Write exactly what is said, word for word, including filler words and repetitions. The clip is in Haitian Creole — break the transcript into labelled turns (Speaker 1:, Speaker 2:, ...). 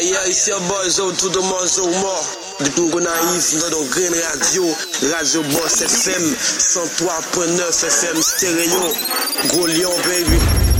Speaker 1: yeah, it's your boy Zo, tout le monde Zo mort. Depuis qu'on arrive dans nos Green Radio, Radio Boss F M, cent trois point neuf F M stéréo, Gros Lion, baby.